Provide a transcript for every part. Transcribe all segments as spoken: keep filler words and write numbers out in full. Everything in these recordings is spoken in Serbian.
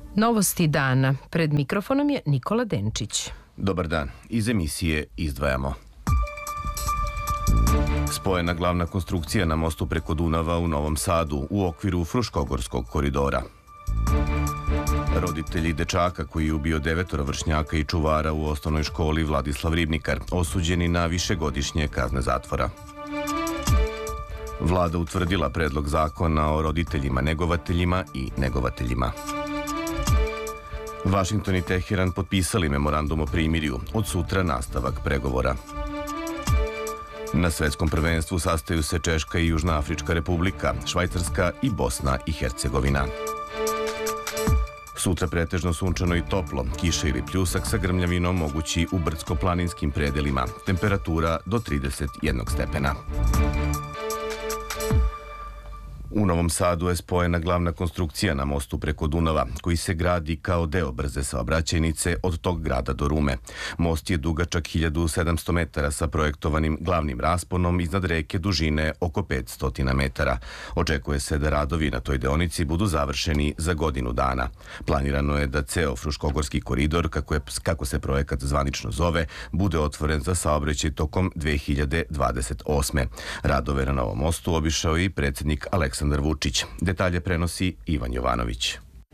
Novosti dana. Pred mikrofonom je Nikola Denčić. Dobar dan. Iz emisije izdvajamo. Spojena glavna konstrukcija na mostu preko Dunava u Novom Sadu u okviru Fruškogorskog koridora. Roditelji dečaka koji je ubio devetoro vršnjaka i čuvara u osnovnoj školi Vladislav Ribnikar osuđeni na višegodišnje kazne zatvora. Vlada utvrdila predlog zakona o roditeljima negovateljima i negovateljima. Vašington i Teheran potpisali memorandum o primirju. Od sutra nastavak pregovora. Na svetskom prvenstvu sastaju se Češka i Južnoafrička republika, Švajcarska i Bosna i Hercegovina. Sutra pretežno sunčano i toplo, kiša ili pljusak sa grmljavinom mogući u brdsko-planinskim predelima, temperatura do trideset jedan stepena. U Novom Sadu je spojena glavna konstrukcija na mostu preko Dunava, koji se gradi kao deo brze saobraćajnice od tog grada do Rume. Most je dugačak hiljadu sedamsto metara sa projektovanim glavnim rasponom iznad reke dužine oko petsto metara. Očekuje se da radovi na toj deonici budu završeni za godinu dana. Planirano je da ceo Fruškogorski koridor, kako, je, kako se projekat zvanično zove, bude otvoren za saobraćaj tokom dve hiljade dvadeset osme. Radove na novom mostu obišao je i predsjednik Aleksandar Aleksandar Vučić. Detalje prenosi Ivan Jovanović.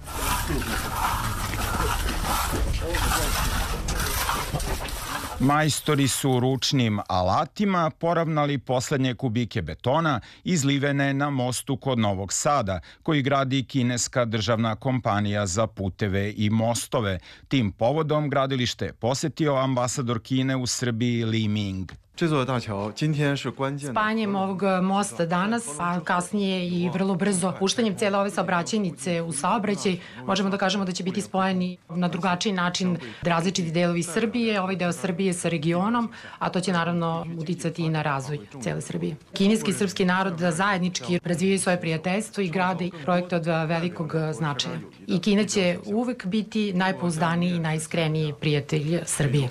Majstori su ručnim alatima poravnali poslednje kubike betona izlivene na mostu kod Novog Sada, koji gradi kineska državna kompanija za puteve i mostove. Tim povodom gradilište je posetio ambasador Kine u Srbiji Li Ming. Spajanjem ovog mosta danas, a kasnije i vrlo brzo puštanjem cele ove saobraćajnice u saobraćaj, možemo da kažemo da će biti spojeni na drugačiji način različiti delovi Srbije, ovaj deo Srbije sa regionom, a to će naravno uticati i na razvoj cele Srbije. Kineski i srpski narod zajednički razvijaju svoje prijateljstvo i grade projekte od velikog značaja. I Kina će uvek biti najpouzdaniji i najiskreniji prijatelj Srbije.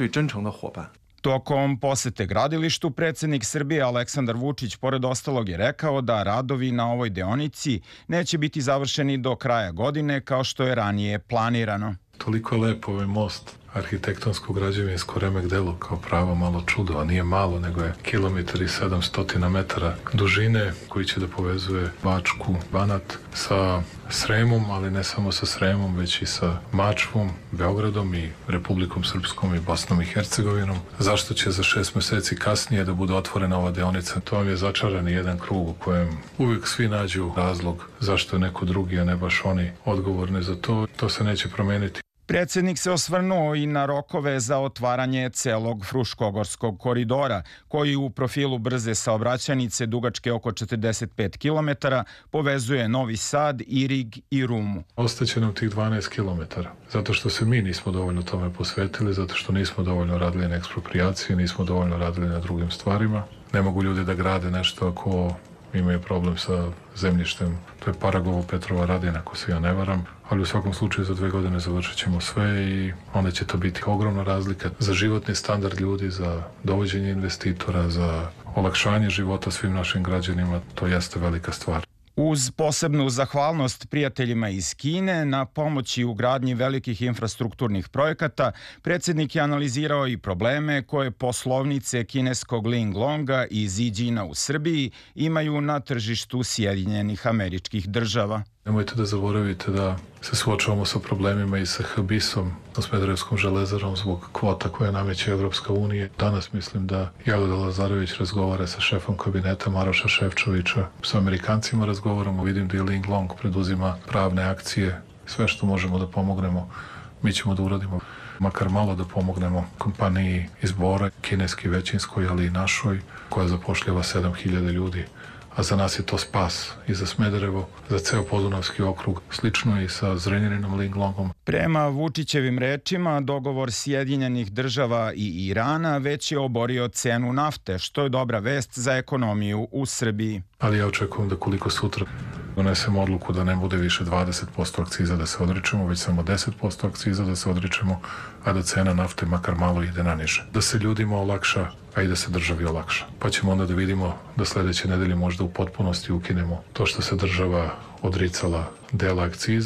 Tokom posete gradilištu, predsjednik Srbije Aleksandar Vučić pored ostalog je rekao da radovi na ovoj deonici neće biti završeni do kraja godine kao što je ranije planirano. Toliko je lepo ovaj most, arhitektonsko građevinsko remek delo, kao pravo malo čudo, a nije malo, nego je kilometar i sedamsto metara dužine koji će da povezuje Bačku, Banat sa Sremom, ali ne samo sa Sremom, već i sa Mačvom, Beogradom i Republikom Srpskom i Bosnom i Hercegovinom. Zašto će za šest meseci kasnije da bude otvorena ova deonica? To vam je začarani jedan krug u kojem uvijek svi nađu razlog zašto je neko drugi, a ne baš oni odgovorni za to. To se neće promeniti. Predsjednik se osvrnuo i na rokove za otvaranje celog Fruškogorskog koridora, koji u profilu brze saobraćajnice dugačke oko četrdeset pet kilometara povezuje Novi Sad, Irig i Rumu. Ostaće nam tih dvanaest kilometara, zato što se mi nismo dovoljno tome posvetili, zato što nismo dovoljno radili na eksproprijaciji, nismo dovoljno radili na drugim stvarima. Ne mogu ljudi da grade nešto ako imaju problem sa zemljištem. To je Paragovo Petrova Radina, ako se ja ne varam. Ali u svakom slučaju za dve godine završit ćemo sve i onda će to biti ogromna razlika za životni standard ljudi, za dovođenje investitora, za olakšanje života svim našim građanima. To jeste velika stvar. Uz posebnu zahvalnost prijateljima iz Kine na pomoći u gradnji velikih infrastrukturnih projekata, predsjednik je analizirao i probleme koje poslovnice kineskog Linglonga i Ziđina u Srbiji imaju na tržištu Sjedinjenih Američkih Država. Nemojte da zaboravite da se suočavamo sa problemima i sa Habisom, sa Smederevskom železarom zbog kvota koje nameće Evropska unija. Danas mislim da Jagode Lazarević razgovara sa šefom kabineta Maroša Šefčovića. Sa Amerikancima razgovaramo, vidim da je Linglong preduzima pravne akcije. Sve što možemo da pomognemo, mi ćemo da uradimo. Makar malo da pomognemo kompaniji iz Bora, kineski većinskoj, ali i našoj, koja zapošljava sedam hiljada ljudi. A za nas je to spas i za Smederevo, za ceo Podunavski okrug, slično i sa Zrenjaninom Linglongom. Prema Vučićevim rečima, dogovor Sjedinjenih Država i Irana već je oborio cenu nafte, što je dobra vest za ekonomiju u Srbiji. Ali ja očekujem da koliko sutra donesemo odluku da ne bude više dvadeset posto akciza da se odričemo, već samo deset posto akciza da se odričemo, a da cena nafte makar malo ide na niže. Da se ljudima olakša, a i da se državi olakša. Pa ćemo onda da vidimo da sledeće nedelje možda u potpunosti ukinemo to što se država odricala dela akciza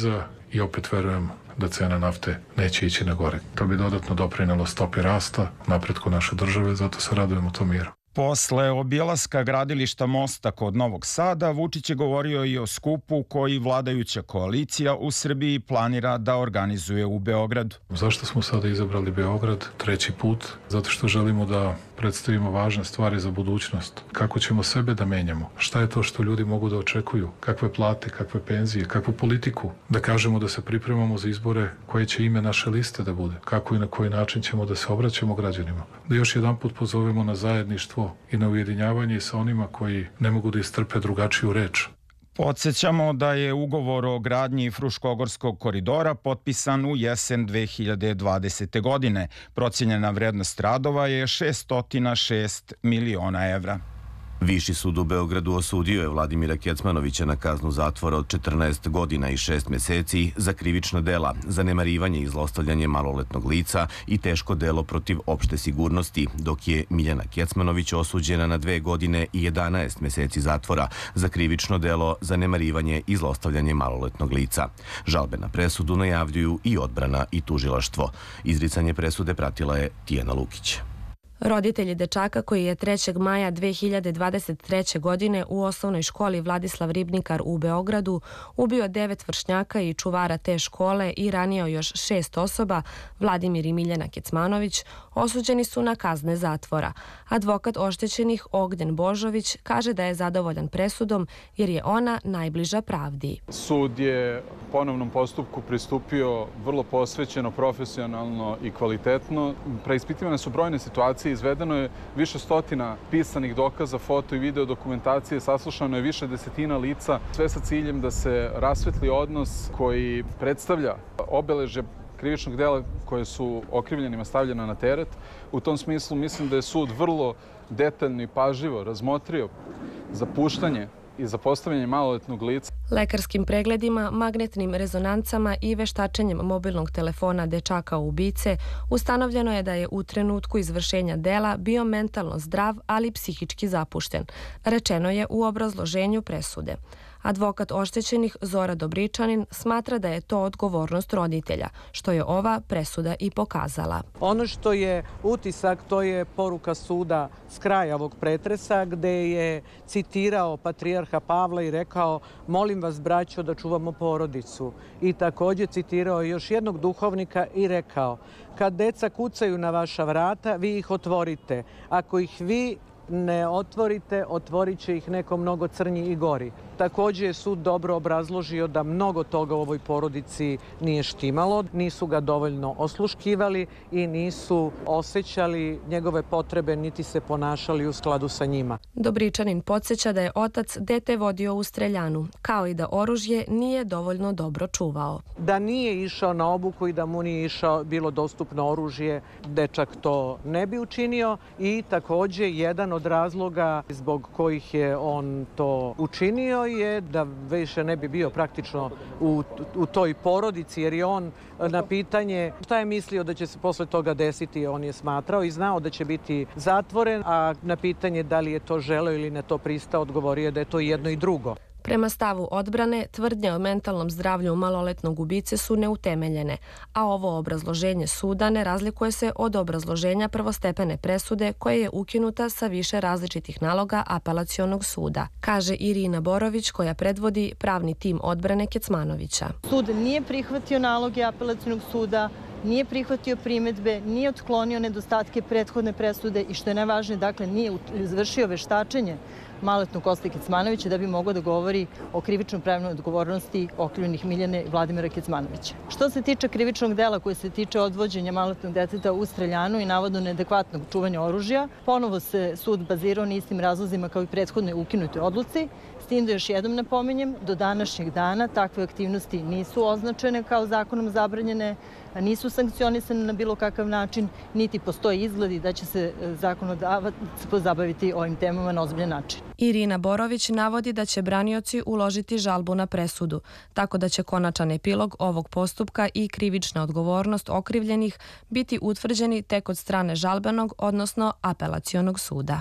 i opet verujem da cena nafte neće ići na gore. To bi dodatno doprinelo stopi rasta, napretku naše države, zato se radujemo tom miru. Posle obilaska gradilišta mosta kod Novog Sada, Vučić je govorio i o skupu koji vladajuća koalicija u Srbiji planira da organizuje u Beogradu. Zašto smo sada izabrali Beograd treći put? Zato što želimo da predstavimo važne stvari za budućnost. Kako ćemo sebe da menjamo? Šta je to što ljudi mogu da očekuju? Kakve plate, kakve penzije, kakvu politiku? Da kažemo da se pripremamo za izbore koje će ime naše liste da bude. Kako i na koji način ćemo da se obraćamo građanima. Da još jedan put pozovemo na zajedništvo i na ujedinjavanje sa onima koji ne mogu da istrpe drugačiju reč. Podsjećamo da je ugovor o gradnji Fruškogorskog koridora potpisan u jesen dve hiljade dvadesete. godine. Procijenjena vrednost radova je šessto šest miliona evra. Viši sud u Beogradu osudio je Vladimira Kecmanovića na kaznu zatvora od četrnaest godina i šest meseci za krivična dela, zanemarivanje i zlostavljanje maloletnog lica i teško delo protiv opšte sigurnosti, dok je Miljana Kecmanović osuđena na dve godine i jedanaest meseci zatvora za krivično delo, zanemarivanje i zlostavljanje maloletnog lica. Žalbe na presudu najavljuju i odbrana i tužilaštvo. Izricanje presude pratila je Tijana Lukić. Roditelji dečaka koji je trećeg maja dve hiljade dvadeset treće. godine u osnovnoj školi Vladislav Ribnikar u Beogradu ubio devet vršnjaka i čuvara te škole i ranio još šest osoba, Vladimir i Miljana Kecmanović, osuđeni su na kazne zatvora. Advokat oštećenih Ognjen Božović kaže da je zadovoljan presudom jer je ona najbliža pravdi. Sud je ponovnom postupku pristupio vrlo posvećeno, profesionalno i kvalitetno. Preispitivane su brojne situacije, izvedeno je više stotina pisanih dokaza, foto i video dokumentacije, saslušano je više desetina lica, sve sa ciljem da se rasvetli odnos koji predstavlja obeležje krivičnog dela koje su okrivljenima stavljena na teret. U tom smislu mislim da je sud vrlo detaljno i pažljivo razmotrio za puštanje i za postavljanje maloletnog lica. Lekarskim pregledima, magnetnim rezonancama i veštačenjem mobilnog telefona dečaka ubice ustanovljeno je da je u trenutku izvršenja dela bio mentalno zdrav, ali psihički zapušten. Rečeno je u obrazloženju presude. Advokat oštećenih Zora Dobričanin smatra da je to odgovornost roditelja, što je ova presuda i pokazala. Ono što je utisak, to je poruka suda s kraja ovog pretresa, gde je citirao patrijarha Pavla i rekao: molim vas, braćo, da čuvamo porodicu. I također citirao još jednog duhovnika i rekao: kad deca kucaju na vaša vrata, vi ih otvorite. Ako ih vi ne otvorite, otvorit će ih neko mnogo crnji i gori. Također je sud dobro obrazložio da mnogo toga u ovoj porodici nije štimalo, nisu ga dovoljno osluškivali i nisu osjećali njegove potrebe niti se ponašali u skladu sa njima. Dobričanin podsjeća da je otac dete vodio u streljanu, kao i da oružje nije dovoljno dobro čuvao. Da nije išao na obuku i da mu nije išao bilo dostupno oružje, dečak to ne bi učinio i također jedan od razloga zbog kojih je on to učinio je da više ne bi bio praktično u, u toj porodici, jer je on na pitanje šta je mislio da će se posle toga desiti, on je smatrao i znao da će biti zatvoren, a na pitanje da li je to želeo ili ne to pristao, odgovorio je da je to jedno i drugo. Prema stavu odbrane, tvrdnje o mentalnom zdravlju maloletnog ubice su neutemeljene, a ovo obrazloženje suda ne razlikuje se od obrazloženja prvostepene presude koja je ukinuta sa više različitih naloga apelacionog suda, kaže Irina Borović koja predvodi pravni tim odbrane Kecmanovića. Sud nije prihvatio naloge apelacionog suda, nije prihvatio primedbe, nije otklonio nedostatke prethodne presude i što je najvažnije, dakle, nije izvršio veštačenje maloletnog Koste Kecmanovića da bi mogao da govori o krivičnoj pravnoj odgovornosti okrivljenih Miljane i Vladimira Kecmanovića. Što se tiče krivičnog dela koje se tiče odvođenja maloletnog deteta u streljanu i navodno neadekvatnog čuvanja oružja, ponovo se sud bazirao na istim razlozima kao i prethodnoj ukinutoj odluci, s tim da još jednom napominjem, do današnjeg dana takve aktivnosti nisu označene kao zakonom zabranjene, nisu sankcionisane na bilo kakav način, niti postoji izgledi da će se zakonodavac pozabaviti ovim temama na ozbiljan način. Irina Borović navodi da će branioci uložiti žalbu na presudu, tako da će konačan epilog ovog postupka i krivična odgovornost okrivljenih biti utvrđeni tek od strane žalbenog, odnosno apelacionog suda.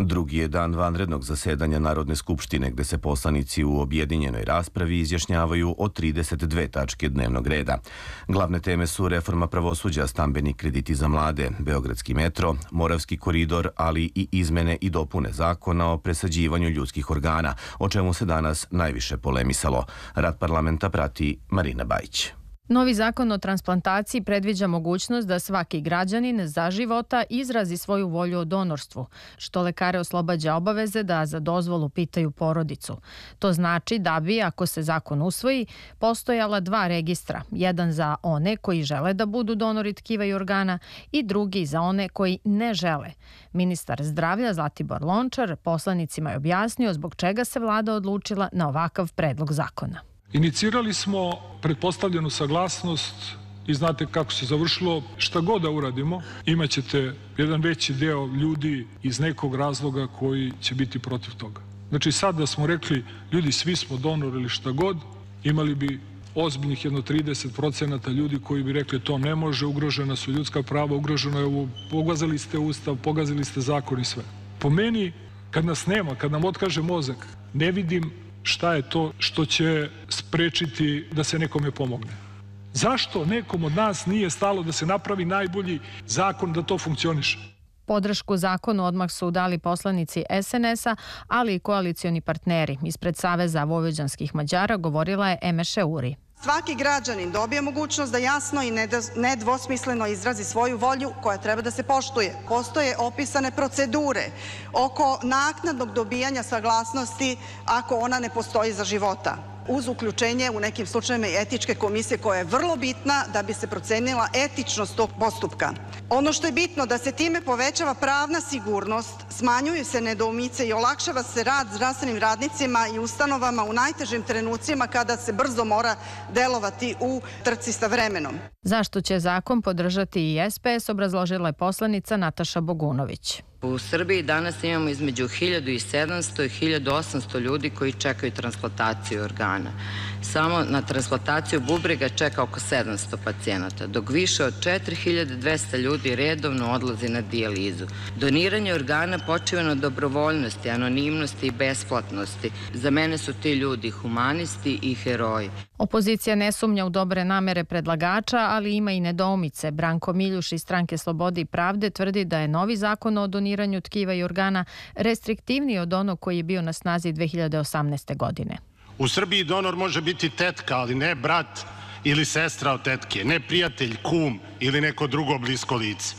Drugi je dan vanrednog zasedanja Narodne skupštine gde se poslanici u objedinjenoj raspravi izjašnjavaju o trideset dve tačke dnevnog reda. Glavne teme su reforma pravosuđa, stambeni krediti za mlade, Beogradski metro, Moravski koridor, ali i izmene i dopune zakona o presađivanju ljudskih organa, o čemu se danas najviše polemisalo. Rad parlamenta prati Marina Bajić. Novi zakon o transplantaciji predviđa mogućnost da svaki građanin za života izrazi svoju volju o donorstvu, što lekare oslobađa obaveze da za dozvolu pitaju porodicu. To znači da bi, ako se zakon usvoji, postojala dva registra, jedan za one koji žele da budu donori tkiva i organa i drugi za one koji ne žele. Ministar zdravlja Zlatibor Lončar poslanicima je objasnio zbog čega se vlada odlučila na ovakav predlog zakona. Inicirali smo pretpostavljenu saglasnost i znate kako se završilo. Šta god da uradimo, imaćete jedan veći deo ljudi iz nekog razloga koji će biti protiv toga. Znači sad da smo rekli ljudi svi smo donori ili šta god, imali bi ozbiljnih jedno trideset procenata ljudi koji bi rekli to ne može, ugrožena su ljudska prava, ugroženo je ovo, pogazili ste ustav, pogazili ste zakon i sve. Po meni, kad nas nema, kad nam otkaže mozak, ne vidim šta je to što će sprečiti da se nekome pomogne. Zašto nekom od nas nije stalo da se napravi najbolji zakon da to funkcioniše? Podršku zakonu odmah su dali poslanici es en es a, ali i koalicioni partneri. Ispred Saveza vojvođanskih Mađara govorila je Emeše Uri. Svaki građanin dobije mogućnost da jasno i nedvosmisleno izrazi svoju volju koja treba da se poštuje. Postoje opisane procedure oko naknadnog dobijanja saglasnosti ako ona ne postoji za života, uz uključenje u nekim slučajevima i etičke komisije koja je vrlo bitna da bi se procenila etičnost tog postupka. Ono što je bitno da se time povećava pravna sigurnost, smanjuju se nedoumice i olakšava se rad zdravstvenim radnicima i ustanovama u najtežim trenucima kada se brzo mora delovati u trci sa vremenom. Zašto će zakon podržati i es pe es, obrazložila je poslanica Nataša Bogunović. U Srbiji danas imamo između hiljadu sedamsto i hiljadu osamsto ljudi koji čekaju transplantaciju organa. Samo na transplantaciju bubrega čeka oko sedamsto pacijenata, dok više od četiri hiljade dvesta ljudi redovno odlazi na dijalizu. Doniranje organa počiva na dobrovoljnosti, anonimnosti i besplatnosti. Za mene su ti ljudi humanisti i heroji. Opozicija ne sumnja u dobre namere predlagača, ali ima i nedoumice. Branko Miljuš iz Stranke Slobode i pravde tvrdi da je novi zakon o doniranju tkiva i organa restriktivniji od onog koji je bio na snazi dve hiljade osamnaeste. godine. U Srbiji donor može biti tetka, ali ne brat ili sestra od tetke, ne prijatelj, kum ili neko drugo blisko lice.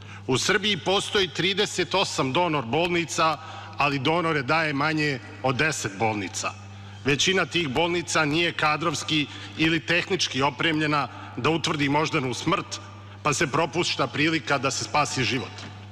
U Srbiji postoji trideset osam donor bolnica, ali donore daje manje od deset bolnica. Većina tih bolnica nije kadrovski ili tehnički opremljena da utvrdi moždanu smrt, pa se propušta prilika da se spasi život.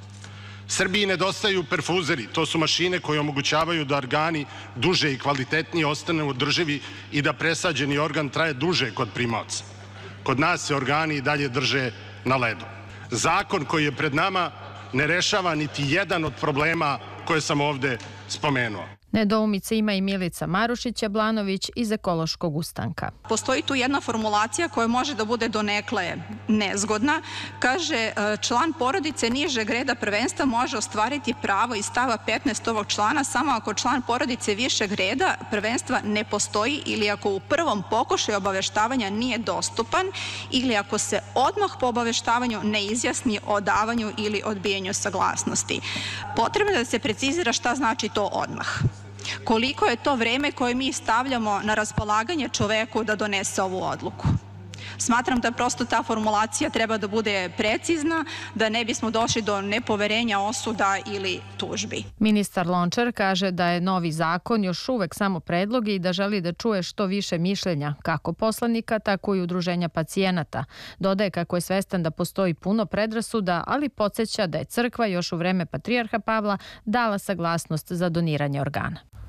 Srbiji nedostaju perfuzeri, to su mašine koje omogućavaju da organi duže i kvalitetnije ostane održivi i da presađeni organ traje duže kod primaoca. Kod nas se organi i dalje drže na ledu. Zakon koji je pred nama ne rešava niti jedan od problema koje sam ovde spomenuo. Nedoumice ima i Milica Marušić-Jablanović iz Ekološkog ustanka. Postoji tu jedna formulacija koja može da bude donekle nezgodna. Kaže, član porodice nižeg reda prvenstva može ostvariti pravo iz stava petnaest ovog člana samo ako član porodice višeg reda prvenstva ne postoji ili ako u prvom pokušaju obaveštavanja nije dostupan ili ako se odmah po obaveštavanju ne izjasni o davanju ili odbijanju saglasnosti. Potrebno je da se precizira šta znači to odmah. Koliko je to vreme koje mi stavljamo na raspolaganje čoveku da donese ovu odluku? Smatram da prosto ta formulacija treba da bude precizna, da ne bismo došli do nepoverenja, osuda ili tužbi. Ministar Lončar kaže da je novi zakon još uvek samo predlog i da želi da čuje što više mišljenja, kako poslanika, tako i udruženja pacijenata. Dodaje kako je svestan da postoji puno predrasuda, ali podsjeća da je crkva još u vreme patrijarha Pavla dala saglasnost za doniranje organa.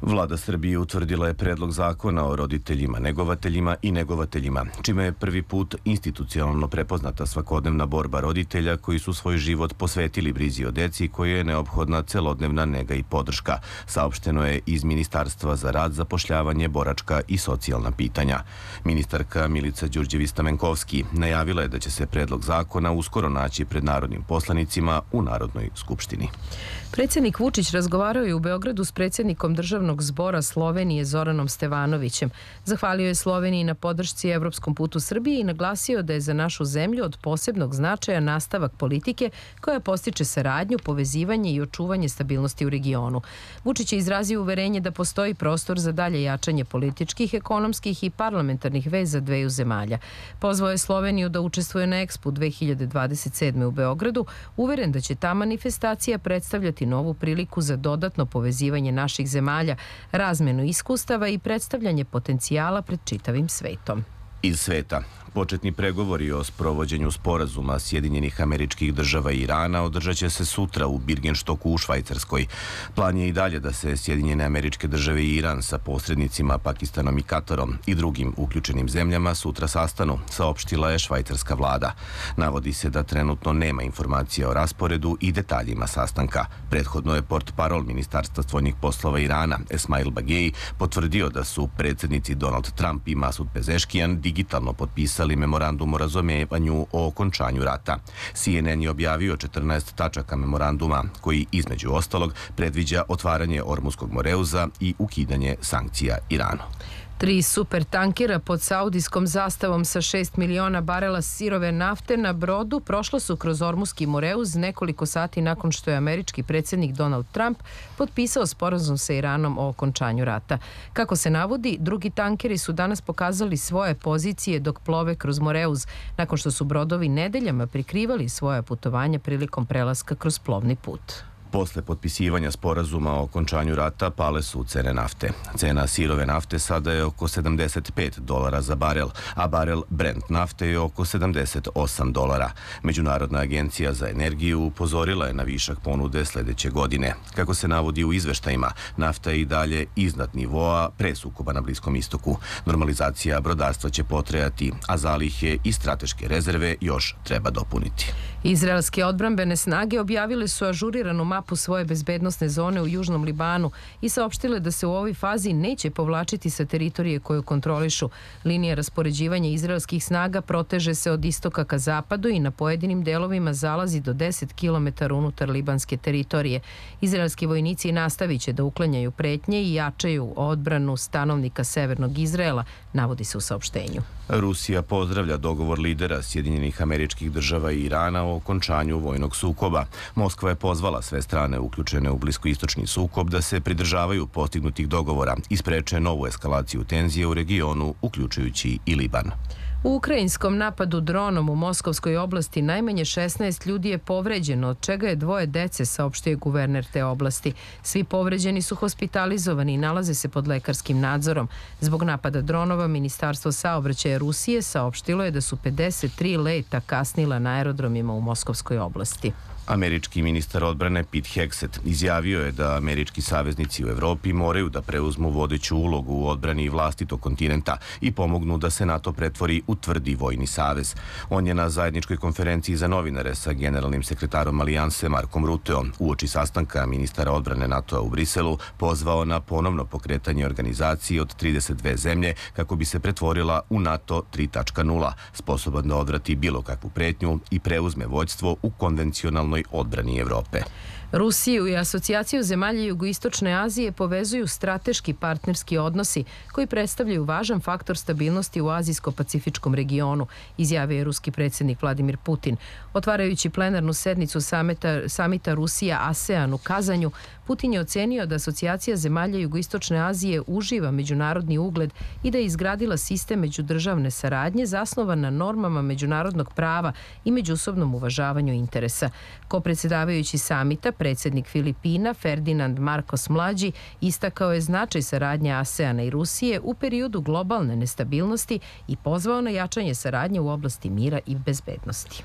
Vlada Srbije utvrdila je predlog zakona o roditeljima, negovateljima i negovateljima, čime je prvi put institucionalno prepoznata svakodnevna borba roditelja koji su svoj život posvetili brizi o deci koje je neophodna celodnevna nega i podrška, saopšteno je iz Ministarstva za rad, zapošljavanje, boračka i socijalna pitanja. Ministarka Milica Đurđević-Stamenkovski najavila je da će se predlog zakona uskoro naći pred narodnim poslanicima u Narodnoj skupštini. Predsjednik Vučić razgovarao je u Beogradu s predsjednikom Državnog zbora Slovenije Zoranom Stevanovićem. Zahvalio je Sloveniji na podršci Evropskom putu Srbije i naglasio da je za našu zemlju od posebnog značaja nastavak politike koja postiče saradnju, povezivanje i očuvanje stabilnosti u regionu. Vučić je izrazio uverenje da postoji prostor za dalje jačanje političkih, ekonomskih i parlamentarnih veza dveju zemalja. Pozvao je Sloveniju da učestvuje na Expo dve hiljade dvadeset sedme u Beogradu, uveren da će ta manifestacija predstavljati novu priliku za dodatno povezivanje naših zemalja, razmenu iskustava i predstavljanje potencijala pred čitavim svetom. Iz sveta. Početni pregovori o sprovođenju sporazuma Sjedinjenih Američkih Država i Irana održat će se sutra u Birgenstoku u Švajcarskoj. Plan je i dalje da se Sjedinjene Američke Države i Iran sa posrednicima Pakistanom i Katarom i drugim uključenim zemljama sutra sastanu, saopštila je švajcarska vlada. Navodi se da trenutno nema informacija o rasporedu i detaljima sastanka. Prethodno je portparol Ministarstva spoljnih poslova Irana, Esmail Bagei, potvrdio da su predsjednici Donald Trump i Masud Pezeškijan digitalno potpisali memorandum o razumijevanju o okončanju rata. C N N je objavio četrnaest tačaka memoranduma koji, između ostalog, predviđa otvaranje Ormuskog moreuza i ukidanje sankcija Iranu. Tri super tankera pod saudijskom zastavom sa šest miliona barela sirove nafte na brodu prošlo su kroz Ormuski moreuz nekoliko sati nakon što je američki predsjednik Donald Trump potpisao sporazum sa Iranom o okončanju rata. Kako se navodi, drugi tankeri su danas pokazali svoje pozicije dok plove kroz moreuz, nakon što su brodovi nedeljama prikrivali svoja putovanja prilikom prelaska kroz plovni put. Posle potpisivanja sporazuma o okončanju rata pale su cene nafte. Cena sirove nafte sada je oko sedamdeset pet dolara za barel, a barel Brent nafte je oko sedamdeset osam dolara. Međunarodna agencija za energiju upozorila je na višak ponude sljedeće godine. Kako se navodi u izveštajima, nafta je i dalje iznad nivoa pre sukoba na Bliskom istoku. Normalizacija brodarstva će potrajati, a zalihe i strateške rezerve još treba dopuniti. Izraelske odbrambene snage objavile su ažuriranu mapu svoje bezbednosne zone u Južnom Libanu i saopštile da se u ovoj fazi neće povlačiti sa teritorije koju kontrolišu. Linija raspoređivanja izraelskih snaga proteže se od istoka ka zapadu i na pojedinim delovima zalazi do deset kilometara unutar libanske teritorije. Izraelski vojnici nastavit će da uklanjaju pretnje i jačaju odbranu stanovnika severnog Izraela, navodi se u saopštenju. Rusija pozdravlja dogovor lidera Sjedinjenih Američkih Država i Irana o okončanju vojnog sukoba. Moskva je pozvala sve strane uključene u bliskoistočni sukob da se pridržavaju postignutih dogovora i spreče novu eskalaciju tenzije u regionu, uključujući i Liban. U ukrajinskom napadu dronom u Moskovskoj oblasti najmanje šesnaest ljudi je povređeno, od čega je dvoje dece, saopštio guverner te oblasti. Svi povređeni su hospitalizovani i nalaze se pod lekarskim nadzorom. Zbog napada dronova, Ministarstvo saobraćaja Rusije saopštilo je da su pedeset tri leta kasnila na aerodromima u Moskovskoj oblasti. Američki ministar odbrane Pete Hegseth izjavio je da američki saveznici u Evropi moraju da preuzmu vodeću ulogu u odbrani vlastitog kontinenta i pomognu da se NATO pretvori u tvrdi vojni savez. On je na zajedničkoj konferenciji za novinare sa generalnim sekretarom Alijanse Markom Ruteom uoči sastanka ministara odbrane NATO-a u Briselu pozvao na ponovno pokretanje organizacije od trideset dve zemlje kako bi se pretvorila u NATO tri tačka nula, sposoban da odvrati bilo kakvu pretnju i preuzme vođstvo u konvencionalnoj odbrani Evrope. Rusiju i asocijaciju zemalja Jugoistočne Azije povezuju strateški partnerski odnosi koji predstavljaju važan faktor stabilnosti u azijsko-pacifičkom regionu, izjavio je ruski predsjednik Vladimir Putin. Otvarajući plenarnu sednicu samita, samita Rusija-ASEAN u Kazanju, Putin je ocenio da asocijacija zemalja Jugoistočne Azije uživa međunarodni ugled i da je izgradila sistem međudržavne saradnje zasnovan na normama međunarodnog prava i međusobnom uvažavanju interesa. Kopredsjedavajući samita, predsjednik Filipina Ferdinand Marcos Mlađi istakao je značaj saradnje ASEANA i Rusije u periodu globalne nestabilnosti i pozvao na jačanje saradnje u oblasti mira i bezbednosti.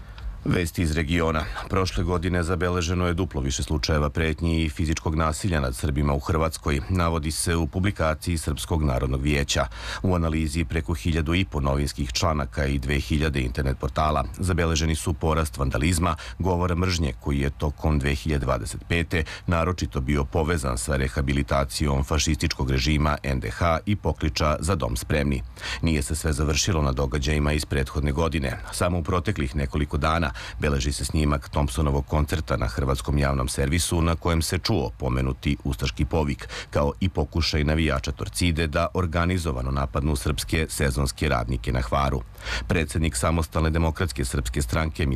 Vesti iz regiona. Prošle godine zabeleženo je duplo više slučajeva pretnji i fizičkog nasilja nad Srbima u Hrvatskoj, navodi se u publikaciji Srpskog narodnog vijeća. U analizi preko hiljadu i po novinskih članaka i dve hiljade internet portala zabeleženi su porast vandalizma, govora mržnje koji je tokom dve hiljade dvadeset pete. naročito bio povezan sa rehabilitacijom fašističkog režima en de ha i pokliča za dom spremni. Nije se sve završilo na događajima iz prethodne godine. Samo u proteklih nekoliko dana beleži se snimak Thompsonovog koncerta na hrvatskom javnom servisu na kojem se čuo pomenuti ustaški povik, kao i pokušaj navijača Torcide da organizovano napadnu srpske sezonske radnike na Hvaru. Predsjednik Samostalne demokratske srpske stranke